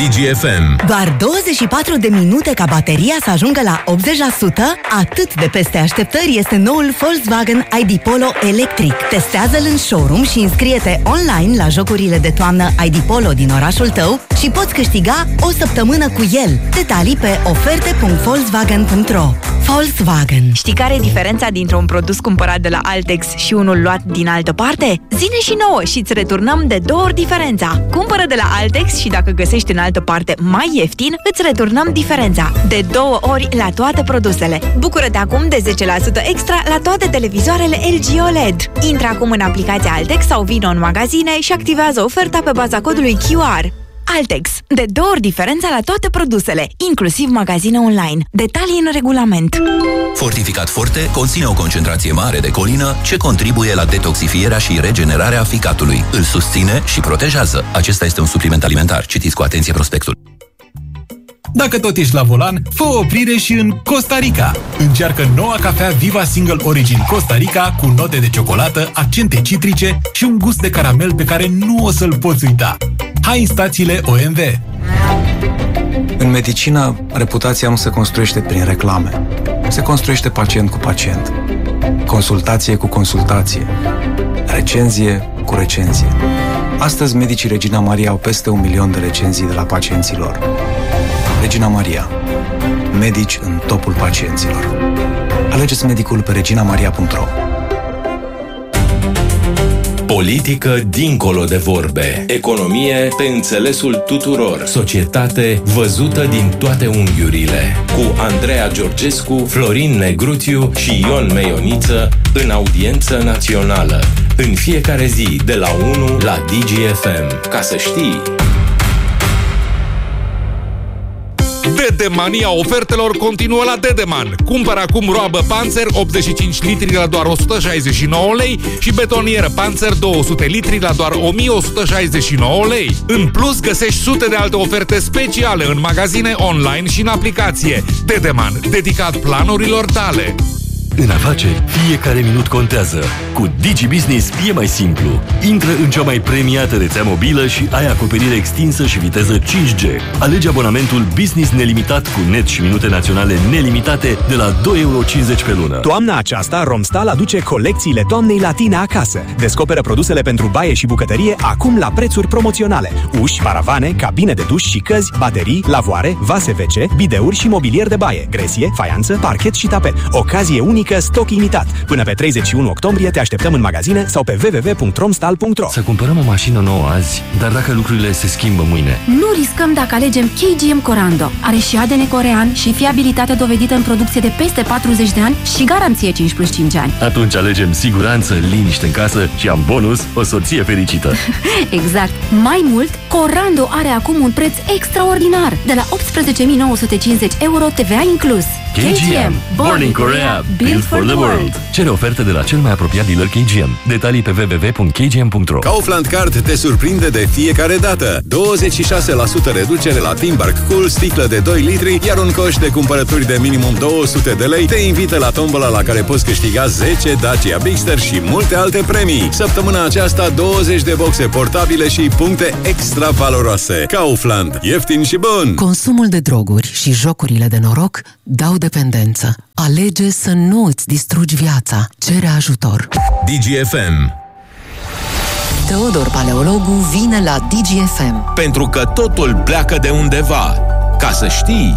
DGFM. Doar 24 de minute ca bateria să ajungă la 80%? Atât de peste așteptări este noul Volkswagen ID Polo electric. Testează-l în showroom și înscrie-te online la jocurile de toamnă ID Polo din orașul tău și poți câștiga o săptămână cu el. Detalii pe oferte.volkswagen.ro. Volkswagen. Știi care e diferența dintre un produs cumpărat de la Altex și unul luat din altă parte? Zine și nouă și îți returnăm de 2 ori diferența. Cumpără de la Altex și dacă găsești în altă parte mai ieftin, îți returnăm diferența. De 2 ori la toate produsele. Bucură-te acum de 10% extra la toate televizoarele LG OLED. Intră acum în aplicația Altex sau vino în magazine și activează oferta pe baza codului QR. Altex. De 2 ori diferența la toate produsele, inclusiv magazine online. Detalii în regulament. Fortificat Forte conține o concentrație mare de colină ce contribuie la detoxifierea și regenerarea ficatului. Îl susține și protejează. Acesta este un supliment alimentar. Citiți cu atenție prospectul. Dacă tot ești la volan, fă o oprire și în Costa Rica. Încearcă noua cafea Viva Single Origin Costa Rica cu note de ciocolată, accente citrice și un gust de caramel pe care nu o să-l poți uita. Hai în stațiile OMV! În medicină, reputația nu se construiește prin reclame. Se construiește pacient cu pacient. Consultație cu consultație. Recenzie cu recenzie. Astăzi, medicii Regina Maria au peste 1 milion de recenzii de la pacienții lor. Regina Maria. Medici în topul pacienților. Alegeți medicul pe reginamaria.ro. Politică dincolo de vorbe. Economie pe înțelesul tuturor. Societate văzută din toate unghiurile. Cu Andreea Georgescu, Florin Negruțiu și Ion Meioniță în audiență națională. În fiecare zi de la 1 la DGFM. Ca să știi... Dedemania ofertelor continuă la Dedeman. Cumpără acum roabă Panzer 85 litri la doar 169 lei și betonieră Panzer 200 litri la doar 1169 lei. În plus, găsești sute de alte oferte speciale în magazine online și în aplicație. Dedeman, dedicat planurilor tale. În afaceri, fiecare minut contează. Cu DigiBusiness e mai simplu. Intră în cea mai premiată rețea mobilă și ai acoperire extinsă și viteză 5G. Alege abonamentul Business nelimitat cu net și minute naționale nelimitate de la 2,50 € pe lună. Toamna aceasta, Romstal aduce colecțiile toamnei la tine acasă. Descoperă produsele pentru baie și bucătărie acum la prețuri promoționale. Uși, paravane, cabine de duș și căzi, baterii, lavoare, vase WC, bideuri și mobilier de baie, gresie, faianță, parchet și tapet. Ocazie unică, stoc limitat. Până pe 31 octombrie te așteptăm în magazine sau pe www.romstal.ro. Să cumpărăm o mașină nouă azi, dar dacă lucrurile se schimbă mâine? Nu riscăm dacă alegem KGM Corando. Are și ADN corean și fiabilitate dovedită în producție de peste 40 de ani și garanție 5+5 ani. Atunci alegem siguranță, liniște în casă și am bonus o soție fericită. Exact. Mai mult, Corando are acum un preț extraordinar, de la 18.950 € TVA inclus. KGM. Born in Korea. Built for the world. Cere oferte de la cel mai apropiat dealer KGM. Detalii pe www.kgm.ro. Kaufland Card te surprinde de fiecare dată. 26% reducere la Timberg Cool, sticlă de 2 litri, iar un coș de cumpărături de minimum 200 de lei te invită la tombola la care poți câștiga 10 Dacia Bigster și multe alte premii. Săptămâna aceasta 20 de boxe portabile și puncte extra valoroase. Kaufland. Ieftin și bun! Consumul de droguri și jocurile de noroc dau dependență. Alege să nu îți distrugi viața. Cere ajutor. DGFM. Teodor Paleologu vine la DGFM. Pentru că totul pleacă de undeva. Ca să știi...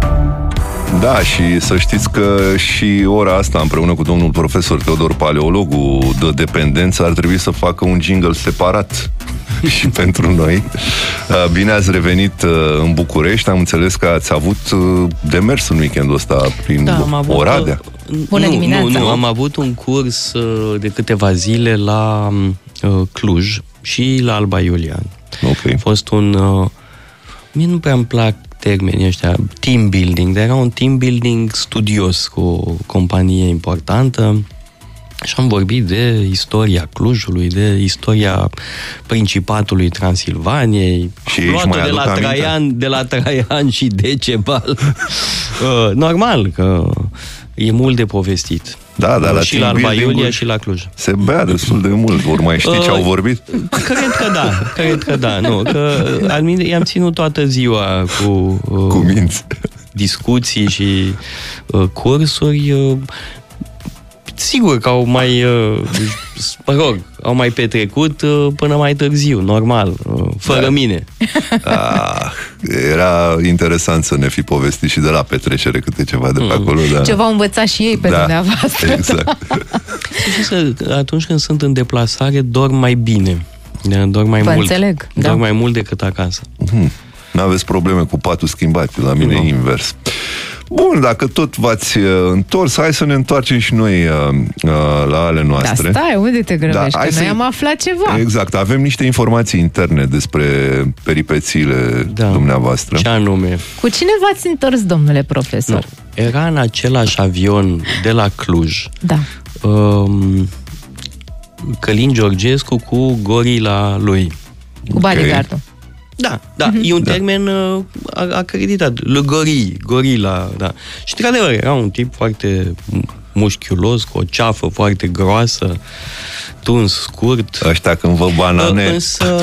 Da, și să știți că și ora asta, împreună cu domnul profesor Teodor Paleologu de dependență, ar trebui să facă un jingle separat și pentru noi. Bine ați revenit în București. Am înțeles că ați avut demers în weekendul ăsta prin Oradea. Bună dimineața! Nu, am avut un curs de câteva zile la Cluj și la Alba Iulia. Okay. A fost un... mie nu prea îmi plac termenii ăștia, team building, dar era un team building studios cu o companie importantă și am vorbit de istoria Clujului, de istoria Principatului Transilvaniei, și luat-o de la Traian și Decebal. Normal că E mult de povestit. Da, dar la și la Alba Iulia și la Cluj. Se bea destul de mult. Ori mai știi ce au vorbit? Cred că da. Nu, că i-am ținut toată ziua cu minți. Discuții și cursuri. Sigur că au mai au mai petrecut până mai târziu, normal, fără mine. Era interesant să ne fi povestit și de la petrecere câte ceva de pe acolo. Da. Ceva au învățat și ei pe dumneavoastră. Exact. Atunci când sunt în deplasare, dorm mai bine. Dorm mai mult. Înțeleg. Dorm mai mult decât acasă. N-aveți probleme cu patul schimbat, la mine e invers. Bun, dacă tot v-ați întors, hai să ne întoarcem și noi la ale noastre. Da, stai, unde te grăbești? Că noi am aflat ceva. Exact, avem niște informații interne despre peripețiile dumneavoastră. Ce anume? Cu cine v-ați întors, domnule profesor? Era în același avion de la Cluj. Da. Călin Georgescu cu gorila lui. Cu bodyguard-ul. Da, e un termen acreditat. Le gorila, da. Și, într-adevăr, era un tip foarte mușchiulos, cu o ceafă foarte groasă, tuns scurt. Ăștia când vă banane. Însă,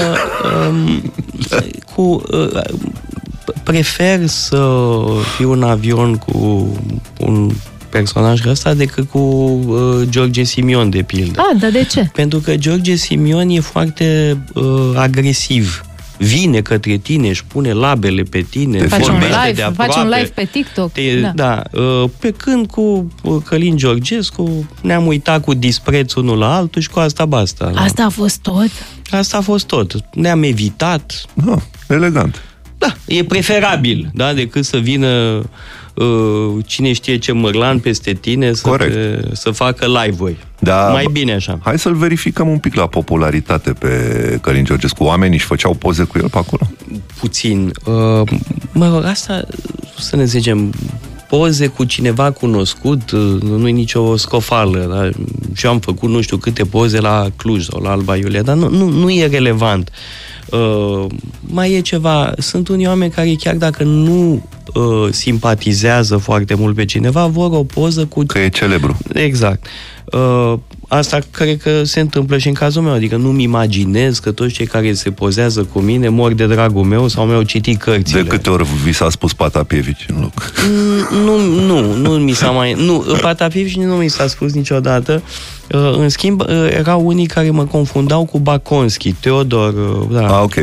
prefer să fiu în avion cu un personaj ăsta decât cu George Simion, de pildă. Dar de ce? Pentru că George Simion e foarte agresiv. Vine către tine, își pune labele pe tine, vorbește de aproape. Faci un live pe TikTok. Pe când cu Călin Georgescu ne-am uitat cu dispreț unul la altul și cu asta basta. Asta a fost tot? Asta a fost tot. Ne-am evitat. Elegant. Da, e preferabil, decât să vină cine știe ce mărlan peste tine să facă live-uri. Mai bine așa. Hai să-l verificăm un pic la popularitate pe Călin Georgescu. Oamenii își făceau poze cu el pe acolo? Puțin. Asta, să ne zicem, poze cu cineva cunoscut nu e nicio scofală. Da? Și eu am făcut nu știu câte poze la Cluj sau la Alba Iulia, dar nu e relevant. Mai e ceva, sunt unii oameni care chiar dacă nu simpatizează foarte mult pe cineva, vor o poză cu... Că e celebru. Exact. Asta cred că se întâmplă și în cazul meu, adică nu-mi imaginez că toți cei care se pozează cu mine mor de dragul meu sau mi-au citit cărțile. De câte ori vi s-a spus Patapievici în loc? Nu mi s-a mai... Nu, Patapievici nu mi s-a spus niciodată. În schimb, erau unii care mă confundau cu Baconski, Teodor, ok.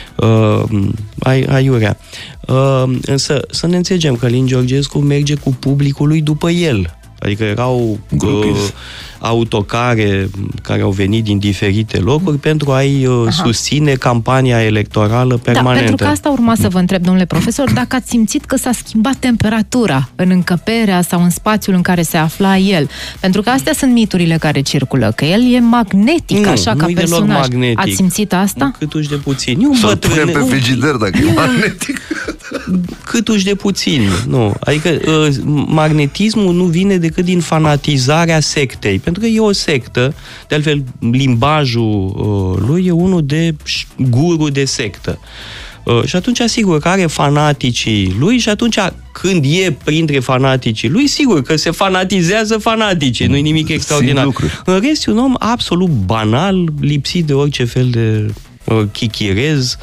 Aiurea. Însă, să ne înțelegem, că Călin Georgescu merge cu publicul lui după el. Adică erau autocare care au venit din diferite locuri pentru a-i susține campania electorală permanentă. Da, pentru că asta urma să vă întreb, domnule profesor, dacă ați simțit că s-a schimbat temperatura în încăperea sau în spațiul în care se afla el. Pentru că astea sunt miturile care circulă, că el e magnetic, așa ca personaj. Magnetic. Ați simțit asta? Câtuși de puțin. Să-l punem pe frigider dacă e magnetic. Câtuși de puțin. Nu. Adică magnetismul nu vine decât din fanatizarea sectei. Pentru că e o sectă, de altfel limbajul lui e unul de guru de sectă. Și atunci, sigur, că are fanaticii lui și atunci, când e printre fanaticii lui, sigur că se fanatizează fanaticii, nu-i nimic extraordinar. În rest, e un om absolut banal, lipsit de orice fel de chichirez.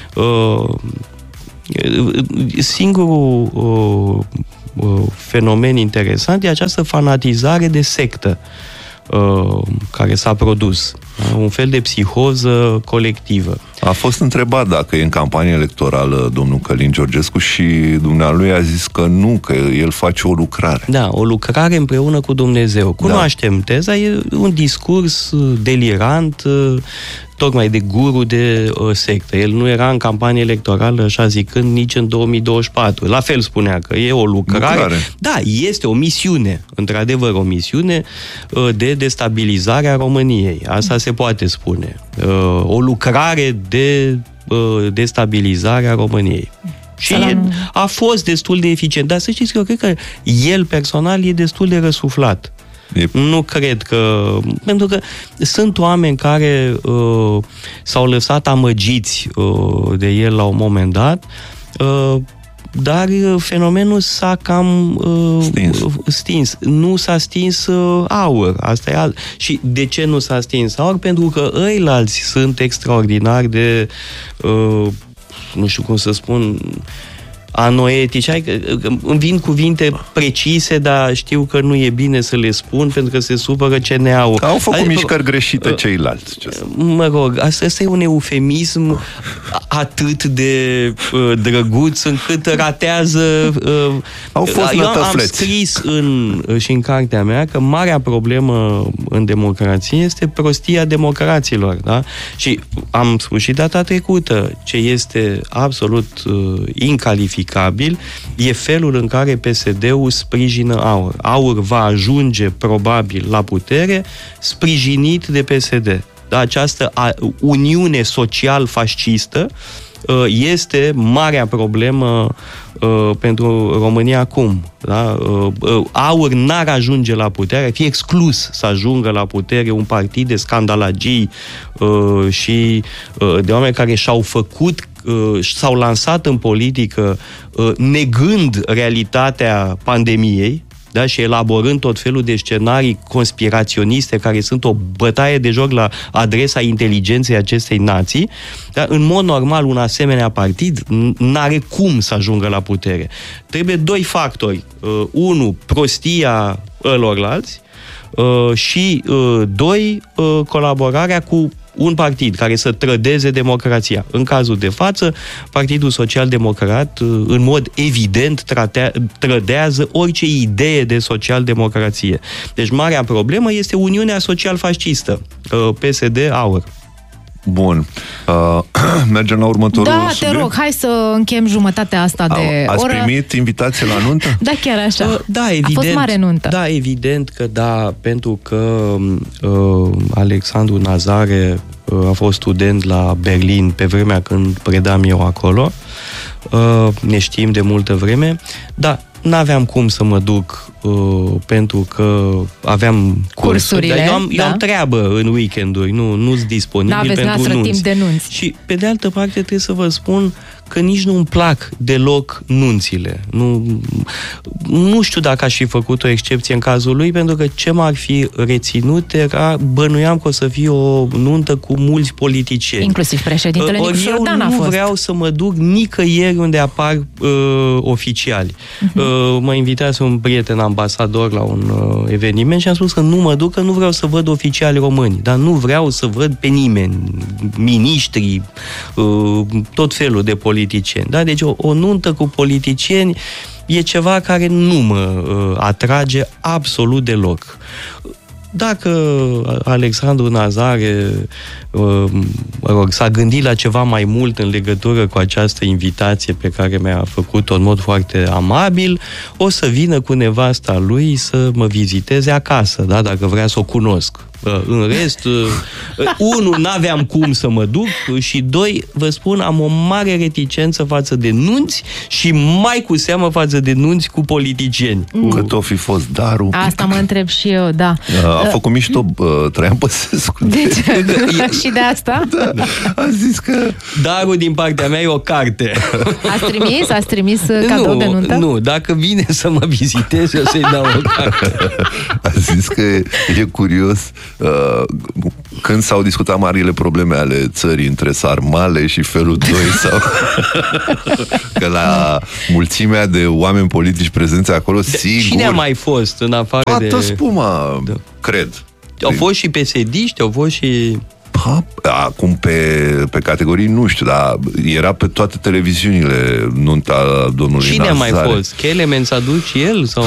Singurul fenomen interesant e această fanatizare de sectă care s-a produs. Un fel de psihoză colectivă. A fost întrebat dacă e în campanie electorală domnul Călin Georgescu și dumnealui a zis că nu, că el face o lucrare. Da, o lucrare împreună cu Dumnezeu. Cunoaștem teza, e un discurs delirant, tocmai de guru de sectă. El nu era în campanie electorală, așa zicând, nici în 2024. La fel spunea că e o lucrare. Da, este o misiune, într-adevăr o misiune de destabilizare a României. Asta se poate spune. O lucrare de destabilizare a României. Și a fost destul de eficient. Dar să știți că eu cred că el personal e destul de răsuflat. Nu cred că... Pentru că sunt oameni care s-au lăsat amăgiți de el la un moment dat. dar fenomenul s-a cam stins. Nu s-a stins Aur. Asta e alt. Și de ce nu s-a stins Aur? Pentru că ăilalți sunt extraordinar de nu știu cum să spun, anoetici. Îmi vin cuvinte precise, dar știu că nu e bine să le spun, pentru că se supără CNA-ul. Au făcut mișcări greșite ceilalți. Mă rog, asta e un eufemism atât de drăguț încât ratează... Au fost eu am nătăfleți. scris și în cartea mea că marea problemă în democrație este prostia democraților. Da? Și am spus și data trecută, ce este absolut incalificabil e felul în care PSD-ul sprijină Aur. Aur va ajunge probabil la putere sprijinit de PSD. Da, această uniune social-fascistă este marea problemă pentru România acum. Da? Aur n-ar ajunge la putere, ar fi exclus să ajungă la putere un partid de scandalagii și de oameni care s-au lansat în politică negând realitatea pandemiei, da, și elaborând tot felul de scenarii conspiraționiste care sunt o bătaie de joc la adresa inteligenței acestei nații, da, în mod normal un asemenea partid n-are cum să ajungă la putere. Trebuie doi factori. Unu, prostia ălorlalți și doi, colaborarea cu un partid care să trădeze democrația. În cazul de față, Partidul Social-Democrat, în mod evident, trădează orice idee de social-democrație. Deci, marea problemă este Uniunea Social-Fascistă, PSD-Aur. Bun. Mergem la următorul subiect? Da, te rog, hai să încheiem jumătatea asta de Ați oră. primit invitație la nuntă? Da, chiar așa. Da, evident. A fost mare nuntă. Da, evident că da, pentru că Alexandru Nazare a fost student la Berlin pe vremea când predam eu acolo. Ne știm de multă vreme. Da, n-aveam cum să mă duc pentru că aveam cursurile. Dar eu am treabă în weekenduri, nu-s disponibil pentru nunți. Timp de nunți. Și pe de altă parte trebuie să vă spun că nici nu-mi plac deloc nunțile. Nu știu dacă aș fi făcut o excepție în cazul lui, pentru că ce m-ar fi reținut era, bănuiam că o să fie o nuntă cu mulți politicieni. Inclusiv președintele Nicu Șordan a fost. Eu nu vreau să mă duc nicăieri unde apar oficiali. Mă invitease un prieten ambasador la un eveniment și am spus că nu mă duc, că nu vreau să văd oficiali români, dar nu vreau să văd pe nimeni, miniștri, tot felul de politicieni. Da? Deci o nuntă cu politicieni e ceva care nu mă atrage absolut deloc. Dacă Alexandru Nazare s-a gândit la ceva mai mult în legătură cu această invitație pe care mi-a făcut-o în mod foarte amabil, o să vină cu nevasta lui să mă viziteze acasă, da? Dacă vrea să o cunosc. În rest, unu, n-aveam cum să mă duc și doi, vă spun, am o mare reticență față de nunți și mai cu seamă față de nunți cu politicieni. Cât o fi fost darul. Asta mă întreb și eu, da. A făcut mișto Traian Băsescu. Și de asta? Da, a zis că... Darul din partea mea e o carte. Ați trimis cadou de nuntă? Nu, dacă vine să mă viziteze, o să-i dau o carte. A zis că e curios când s-au discutat marile probleme ale țării între Sarmale și Felul 2 sau că la mulțimea de oameni politici prezenți acolo, sigur... Cine a mai fost în afară de... Toată spuma, cred. Au fost și PSD-ști, au fost și... Acum pe categorii nu știu, dar era pe toate televiziunile nunta domnului Cine Nazare. a mai fost? Kelemen s-a dus și el? Sau...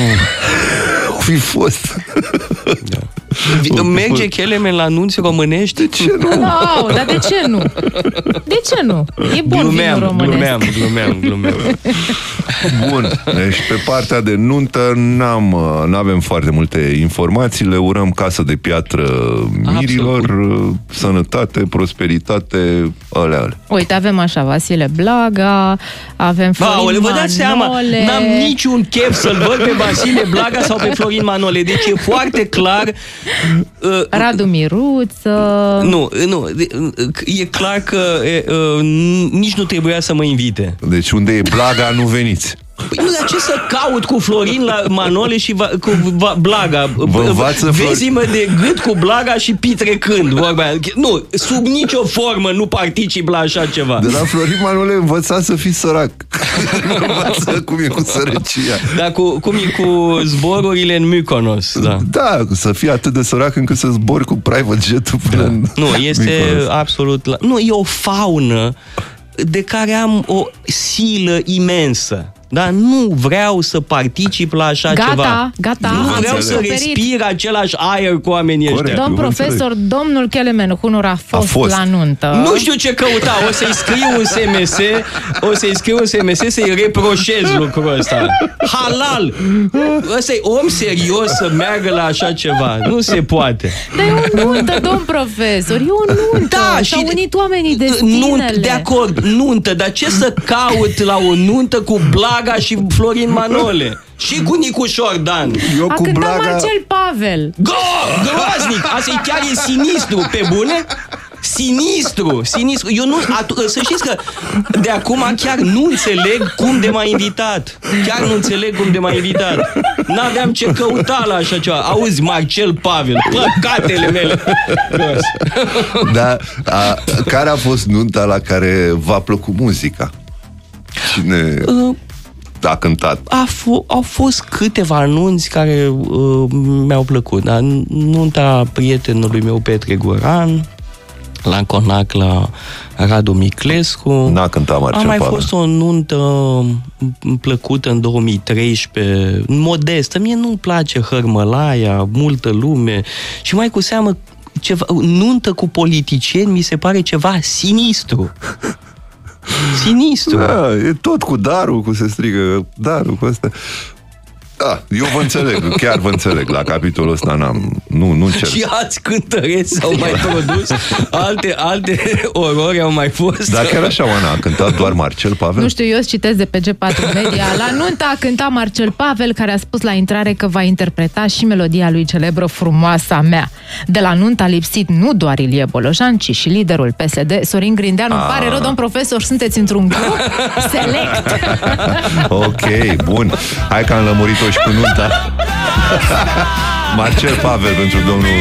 O fi fost. Da. Merge Kelemen la nunți românești? De ce nu? No, dar de ce nu? De ce nu? E bun vinul românesc. Glumeam. Bun, deci pe partea de nuntă n-avem foarte multe informații. Le urăm casă de piatră mirilor, sănătate, prosperitate, alea. Uite, avem așa Vasile Blaga, avem Florin Manole. Vă dați seama, n-am niciun chef să-l văd pe Vasile Blaga sau pe Florin Manole. Deci e foarte clar Radu Miruță... Nu, e clar că nici nu trebuia să mă invite. Deci unde e Blaga, nu veniți. Păi nu, dar ce să caut cu Florin la Manole și cu Blaga? Vezi-mă de gât cu Blaga și pitrecând. Vorba. Nu, sub nicio formă nu particip la așa ceva. De la Florin Manole învăța să fii sărac. Învăța cum e cu sărăcia. Da, cum e cu zborurile în Mykonos. Da, să fii atât de sărac încât să zbori cu private jet-ul până în Nu, este Mykonos. absolut... Nu, e o faună de care am o silă imensă. Da, nu vreau să particip la așa ceva. Gata, nu vreau să respir același aer cu oamenii ăștia. Domn profesor, domnul Kelemen Hunor a fost la nuntă. Nu știu ce căuta, o să-i scriu un SMS să-i reproșez lucrul ăsta. Halal! Ăsta e om serios să meargă la așa ceva. Nu se poate. Dar e o nuntă, domn profesor, e o nuntă. Da, și-au unit oamenii destinele. De acord, nuntă, dar ce să caut la o nuntă cu Blaga și Florin Manole? Și cu Nicușor Dan. A cântat Marcel Pavel. Groaznic! Asta chiar e sinistru, pe bune? Sinistru. Eu nu, să știți că de acum chiar nu înțeleg cum de m-a invitat. N-aveam ce căuta la așa ceva. Auzi, Marcel Pavel, păcatele mele. Da, care a fost nunta la care v-a plăcut muzica? Cine a cântat? Au fost câteva nunți care mi-au plăcut. Dar nunta prietenului meu Petre Goran, la Conac, la Radu Miclescu. N-a cântat Marcel Pavel. A mai fost o nuntă plăcută în 2013, modestă. Mie nu-mi place hărmălaia, multă lume și mai cu seamă nuntă cu politicieni mi se pare ceva sinistru. Da, e tot cu darul, cu se strigă darul, cu asta. Da, eu vă înțeleg, chiar vă înțeleg. La capitolul ăsta nu încerc. Și alți cântăreți s-au mai produs, alte orori au mai fost. Dar chiar așa, Oana, a cântat doar Marcel Pavel? Nu știu, eu citesc de pe G4 Media. La nuntă a cântat Marcel Pavel, care a spus la intrare că va interpreta și melodia lui celebră Frumoasa mea. De la nuntă a lipsit nu doar Ilie Bolojan, ci și liderul PSD, Sorin Grindeanu. Îmi pare rău, domn profesor, sunteți într-un grup select. Ok, bun. Hai că am lămurit-o și cu nunta. Marcel Pavel pentru domnul